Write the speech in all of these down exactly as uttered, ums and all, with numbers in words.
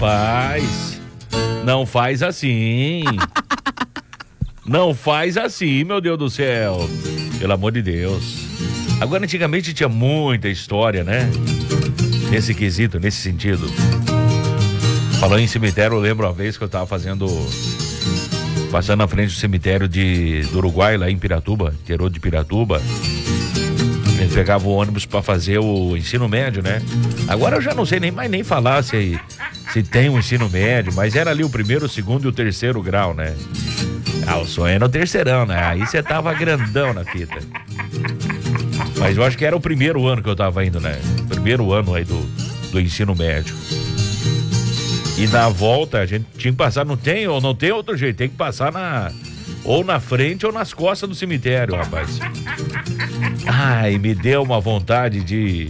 Rapaz, não faz assim. Não faz assim, meu Deus do céu. Pelo amor de Deus. Agora, antigamente tinha muita história, né? Nesse quesito, nesse sentido. Falando em cemitério, eu lembro uma vez que eu tava fazendo... Passando na frente do cemitério de, do Uruguai, lá em Piratuba, interior de Piratuba. Eles pegavam o ônibus pra fazer o ensino médio, né? Agora eu já não sei nem mais nem falar se, se tem um ensino médio, mas era ali o primeiro, o segundo e o terceiro grau, né? Ah, o sonho era o terceirão, né? Aí você tava grandão na fita. Mas eu acho que era o primeiro ano que eu tava indo, né? Primeiro ano aí do, do ensino médio. E na volta a gente tinha que passar, não tem, ou não tem outro jeito, tem que passar na... Ou na frente ou nas costas do cemitério, rapaz. Ai, me deu uma vontade de...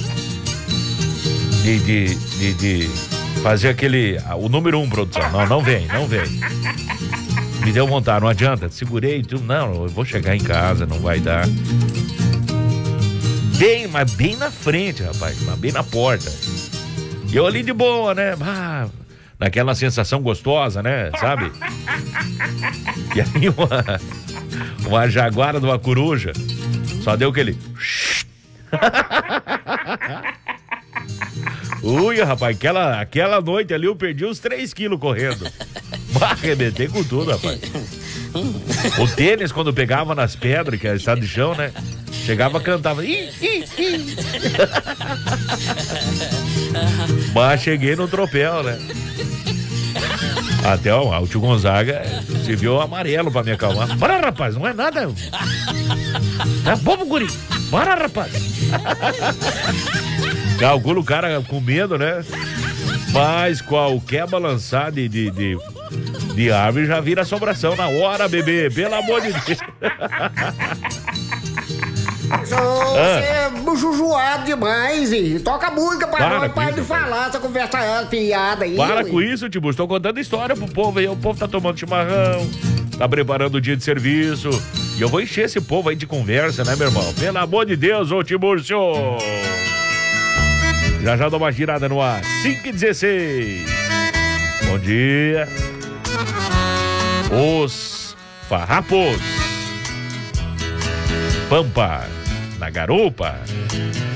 De, de, de, de fazer aquele... O número um, produção. Não, não vem, não vem. Me deu vontade, não adianta. Segurei tudo. Não, eu vou chegar em casa, não vai dar. Bem, mas bem na frente, rapaz. Mas bem na porta. E eu ali de boa, né? Ah, naquela sensação gostosa, né? Sabe? E aí uma, uma jaguara de uma coruja só deu aquele... Ui, rapaz, aquela, aquela noite ali eu perdi uns três quilos correndo. Arrebentei com tudo, rapaz. O tênis, quando pegava nas pedras, que é estado de chão, né? Chegava, cantava. Ih, ih, ih. Mas cheguei no tropel, né? Até ó, o tio Gonzaga se viu amarelo pra me acalmar. Bora, rapaz, não é nada. É bobo, guri. Bora, rapaz. Calcula o cara com medo, né? Mas qualquer balançar de, de, de, de árvore já vira assombração na hora, bebê. Pelo amor de Deus. Você é bujujuado demais, e toca música pra Para nós, com para isso, de falar essa conversa fiada aí. Para ué. com isso, Tibu. Estou contando história pro povo aí. O povo tá tomando chimarrão, tá preparando o dia de serviço. E eu vou encher esse povo aí de conversa, né, meu irmão? Pelo amor de Deus, ô Tiburcio. Já já dou uma girada no ar. cinco e dezesseis. Bom dia. Os farrapos. Pampa. Na garupa.